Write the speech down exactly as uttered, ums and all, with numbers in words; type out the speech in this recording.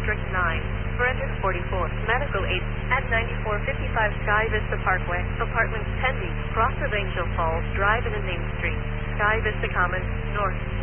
District nine, Forensic forty-four, Medical aid at ninety-four fifty-five Sky Vista Parkway, Apartments ten B, cross of Angel Falls Drive and Main Street, Sky Vista Commons, North.